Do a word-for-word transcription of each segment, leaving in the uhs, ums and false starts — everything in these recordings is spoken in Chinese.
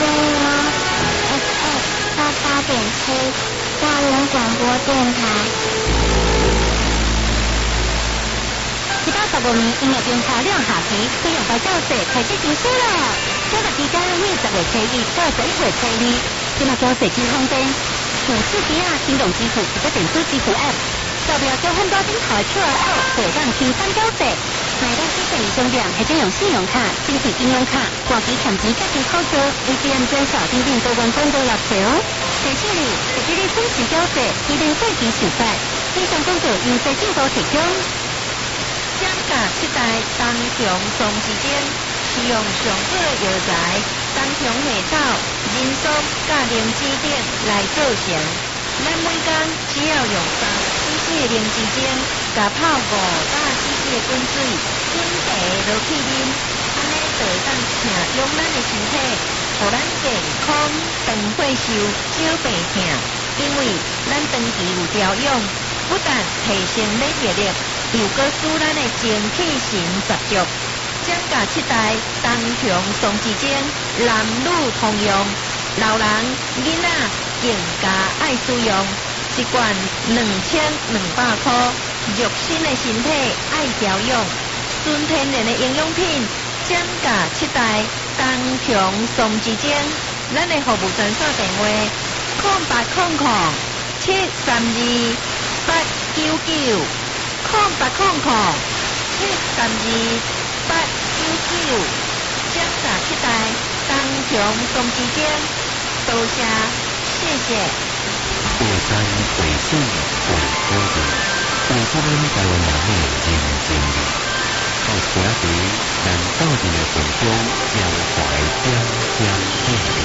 F M 八八点七大人广播电台。一百十五年音乐编查量下期，费用白教室开始招生了。招生期间每十月初一到十一月初二，今日教室真方便，用手机啊、行动支付或者电子支付 App， 代表交很多顶台 Q R code 可让轻松教室。买到基本以上店，或者用信用卡、定期金融卡、挂机抢钱、加钱操作 A T M 转小等等多元管道入手。提醒你，实际你准时交税，一定会期受罚。以上广告由社政府提供。 降价七代东强松之间，使用上好药材，东强下草、人参、甲灵芝等来做成。咱每工只要用三 C C 的灵芝精，甲泡五大 C C 的滚水，准茶落去啉，安尼就会当疼用咱的身体，互咱健康、长岁寿、少病痛。因为咱长期有调养，不但提升免疫力，又搁使咱的精气神十足。降价七代东强松之精，男女通用，老人、囡仔更加爱使用。一罐两千两百块，肉身的身体爱调养，纯天然的营养品，降价七代东强松之精。咱的服务专线电话：空八空空七三二八九九，空八空空七三二八九九。降价七代东强松之精，多谢，谢谢。 过山过水过土地，为咱台湾人的人情味。到时时，咱斗阵的分享江淮江江美丽。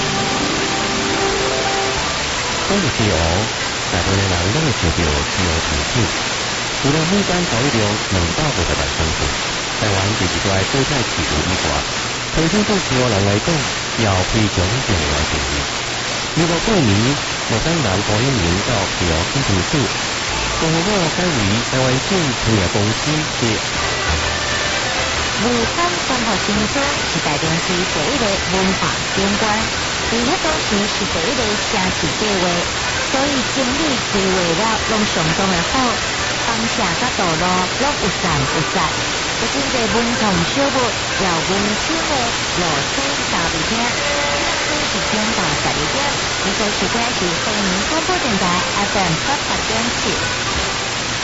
讲到自由，大部分人拢会想到自由产品。除了每间交易量两百五十万公吨，台湾第二大蔬菜市场以外，产品对自由人来讲，也非常重要的地位。如果过年，若当人保险员到自由产品处，公务我改为台湾省产业公司的。 武汉三号新村是大中市第一个文化景观，伫迄当时是第一个城市计划，所以整理规划了拢相当的好，方向甲道路拢有赞有赞，有真侪文创小物，也有温馨的路线咖啡厅。一点到十二点，你所收听的是北宁广播电台 F M 八八点七。